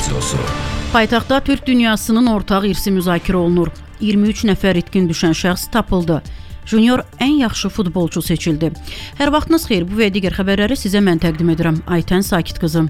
Radiosu. Paytaxtda Türk dünyasının ortaq irsi müzakirə olunur. 23 nəfər itkin düşən şəxs tapıldı. Junior ən yaxşı futbolçu seçildi. Hər vaxtınız xeyir, bu və digər xəbərləri sizə mən təqdim edirəm. Aytən Sakit qızım.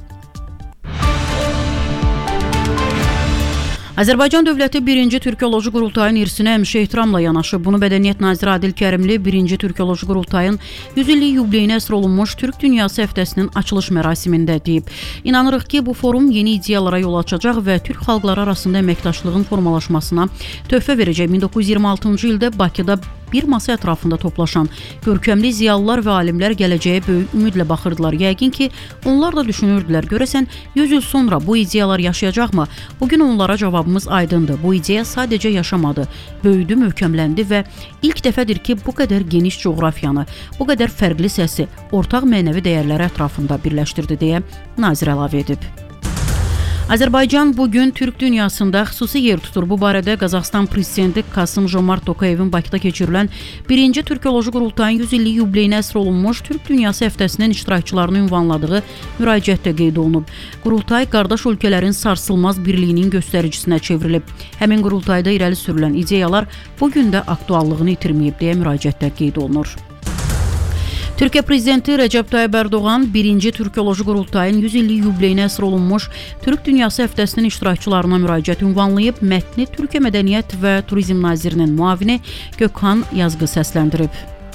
Azərbaycan Dövləti 1-ci Türkoloji Qurultayın irsinə həmişə ehtiramla yanaşıb. Bunu Mədəniyyət Naziri Adil Kərimli 1-ci Türkoloji Qurultayın 100 illik yubileyinə əsr olunmuş Türk Dünyası həftəsinin açılış mərasimində deyib. İnanırıq ki, bu forum yeni ideyalara yol açacaq və Türk xalqları arasında əməkdaşlığın formalaşmasına töhfə verəcək. 1926-cı ildə Bakıda bir masa ətrafında toplaşan görkəmli ziyalılar və alimlər gələcəyə böyük ümidlə baxırdılar. Yəqin ki, onlar da düşünürdülər. Görəsən 100 il sonra bu ideyalar yaşayacaqmı? Bugün onlara cavabımız aydındır. Bu ideya sadəcə yaşamadı, böyüdü, möhkəmləndi və ilk dəfədir ki, bu qədər geniş coğrafiyanı, bu qədər fərqli səsi, ortaq mənəvi dəyərləri ətrafında birləşdirdi deyə nazir əlavə edib. Azərbaycan bugün Türk dünyasında xüsusi yer tutur. Bu barədə Qazaxıstan prezidenti Kasım-Jomart Tokayevin Bakıda keçirilən 1-ci Türkoloji Qurultayın 100 illik yubileyinə əsr olunmuş Türk Dünyası həftəsinin iştirakçılarını ünvanladığı müraciətdə qeyd olunub. Qurultay qardaş ölkələrin sarsılmaz birliyinin göstəricinə çevrilib. Həmin qurultayda irəli sürülən ideyalar bugün də aktuallığını itirməyib deyə müraciətdə qeyd olunur. Türkiyə Prezidenti Rəcəb Tayyib Ərdoğan 1-ci Türkoloji Qurultayın 100 illik yubileyinə əsr olunmuş Türk Dünyası həftəsinin iştirakçılarına müraciət ünvanlayıb, mətni Türkiyə Mədəniyyət və Turizm Nazirinin müavini Gökhan Yazğı səsləndirib.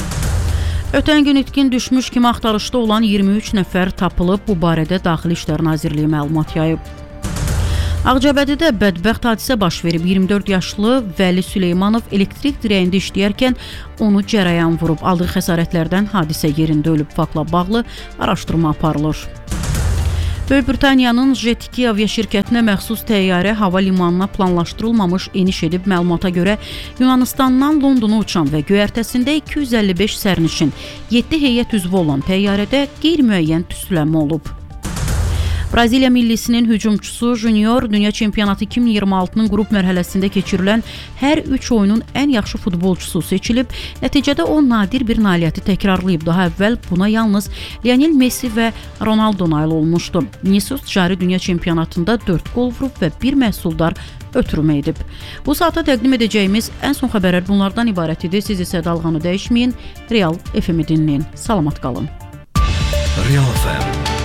Ötən gün itkin düşmüş kimi axtarışda olan 23 nəfər tapılıb, bu barədə Daxili İşlər Nazirliyi məlumat yayıb. Ağcabədidə bədbəxt hadisə baş verib. 24 yaşlı Vəli Süleymanov elektrik dirəyində işləyərkən onu cərəyan vurub. Aldığı xəsarətlərdən hadisə yerində ölüb. Faktla bağlı araşdırma aparılır. Böyük Britaniyanın Jet2 aviaşirkətinə məxsus təyyarə hava limanına planlaşdırılmamış eniş edib. Məlumata görə Yunanistandan Londona uçan və göyərtəsində 255 sərnişin, 7 heyət üzvü olan təyyarədə qeyri-müəyyən tüstülənmə olub. Braziliya millisinin hücumçusu Junior Dünya Çempionatı 2026-nın qrup mərhələsində keçirilən hər 3 oyunun ən yaxşı futbolçusu seçilib. Nəticədə o nadir bir nailiyyəti təkrarlayıb. Daha əvvəl buna yalnız Lionel Messi və Ronaldo nail olmuşdu. Vinicius cari Dünya Çempionatında 4 qol vurub və bir məhsuldar ötürmə edib. Bu saata təqdim edəcəyimiz ən son xəbərlər bunlardan ibarət idi. Siz isə dalğanı dəyişməyin, Real FM-i dinləyin. Salamat qalın. Real FM